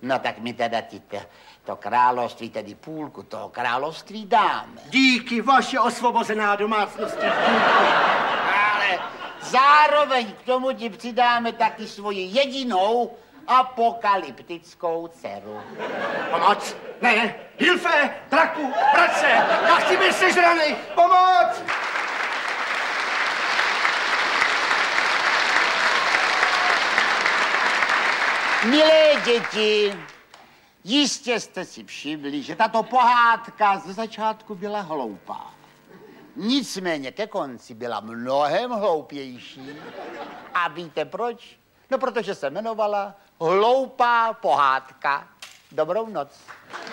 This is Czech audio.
No tak my teda to království, tedy půlku toho království dáme. Díky, vaše osvobozená domácnosti. Ale zároveň k tomu ti přidáme taky svoji jedinou apokalyptickou dceru. Pomoc! Ne! Hilfe! Draku! Bratře! Já chci být sežranej! Pomoc! Milé děti, jistě jste si všimli, že tato pohádka ze začátku byla hloupá. Nicméně ke konci byla mnohem hloupější. A víte proč? No, protože se jmenovala Hloupá pohádka. Dobrou noc.